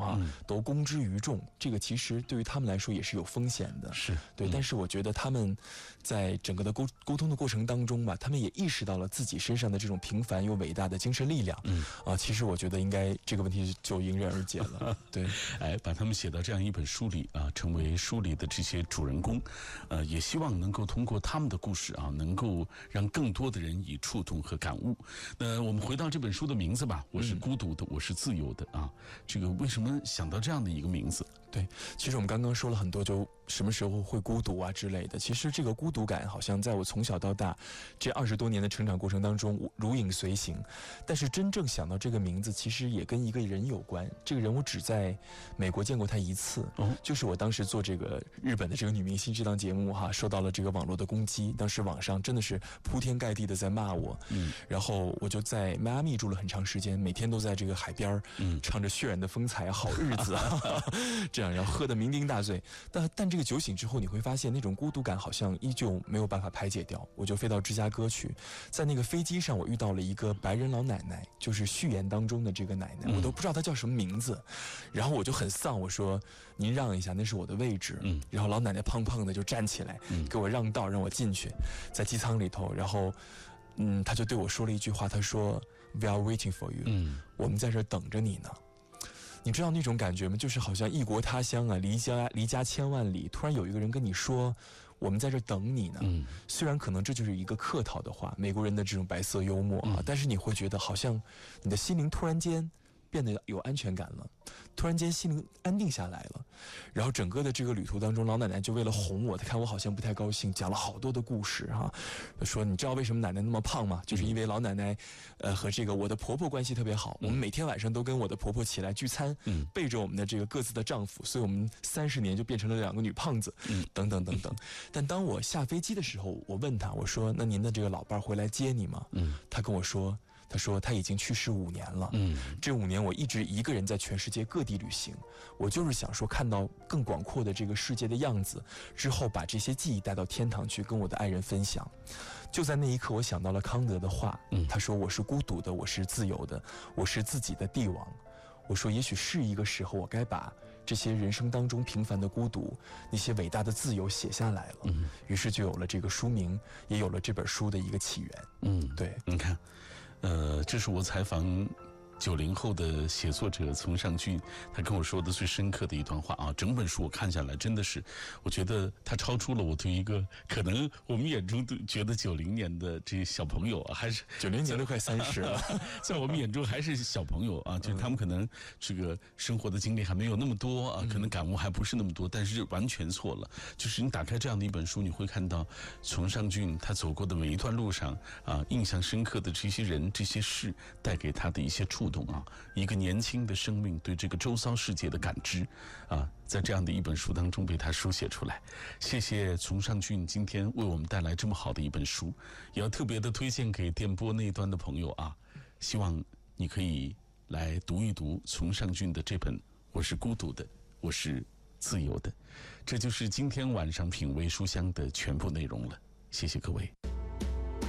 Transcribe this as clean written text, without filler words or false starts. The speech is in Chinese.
都公之于众，这个其实对于他们来说也是有风险的。 是对，但是我觉得他们在整个的沟通的过程当中吧，他们也意识到了自己身上的这种平凡又伟大的精神力量。其实我觉得应该这个问题就迎刃而解了。对， 把他们写到这样一本书里成为书里的这些主人公，也希望能够通过他们的故事能够让更多的人以触动和感悟。那我们回到这本书的名字吧，我是孤独的，我是自由的这个为什么想到这样的一个名字？ 对，其实我们刚刚说了很多，就什么时候会孤独之类的。其实这个孤独感好像在我从小到大这20多年的成长过程当中如影随形。但是真正想到这个名字，其实也跟一个人有关。这个人我只在美国见过他一次，就是我当时做这个日本的这个女明星这档节目受到了这个网络的攻击，当时网上真的是铺天盖地的在骂我。然后我就在迈阿密住了很长时间，每天都在这个海边唱着血染的风采好日子这样，然后喝得酩酊大醉。但这个酒醒之后，你会发现那种孤独感好像依旧没有办法排解掉。我就飞到芝加哥去，在那个飞机上，我遇到了一个白人老奶奶，就是序言当中的这个奶奶，我都不知道她叫什么名字。然后我就很丧，我说您让一下，那是我的位置。然后老奶奶胖胖的就站起来给我让道，让我进去，在机舱里头。然后她就对我说了一句话，她说 We are waiting for you，我们在这等着你呢。你知道那种感觉吗？就是好像异国他乡离家千万里，突然有一个人跟你说我们在这等你呢。虽然可能这就是一个客套的话，美国人的这种白色幽默但是你会觉得好像你的心灵突然间变得有安全感了，突然间心灵安定下来了。然后整个的这个旅途当中，老奶奶就为了哄我，她看我好像不太高兴，讲了好多的故事说你知道为什么奶奶那么胖吗？就是因为老奶奶和这个我的婆婆关系特别好，我们每天晚上都跟我的婆婆起来聚餐，背着我们的这个各自的丈夫，所以我们30年就变成了2个女胖子，等等等等。但当我下飞机的时候，我问她，我说那您的这个老伴回来接你吗？她跟我说，他说他已经去世5年了。这5年我一直一个人在全世界各地旅行，我就是想说看到更广阔的这个世界的样子，之后把这些记忆带到天堂去跟我的爱人分享。就在那一刻，我想到了康德的话，他说我是孤独的，我是自由的，我是自己的帝王。我说也许是一个时候，我该把这些人生当中平凡的孤独，那些伟大的自由写下来了。于是就有了这个书名，也有了这本书的一个起源。对， 你看这是我采访90后的写作者丛尚俊，他跟我说的最深刻的一段话整本书我看下来，真的是我觉得他超出了我对一个可能我们眼中都觉得90年的这些小朋友还是 90年都快30了在我们眼中还是小朋友就是他们可能这个生活的经历还没有那么多可能感悟还不是那么多，但是完全错了。就是你打开这样的一本书，你会看到丛尚俊他走过的每一段路上印象深刻的这些人这些事带给他的一些触动一个年轻的生命对这个周遭世界的感知在这样的一本书当中被他书写出来。谢谢丛尚俊今天为我们带来这么好的一本书，也要特别的推荐给电波那一端的朋友希望你可以来读一读丛尚俊的这本《我是孤独的，我是自由的》。这就是今天晚上品味书香的全部内容了，谢谢各位。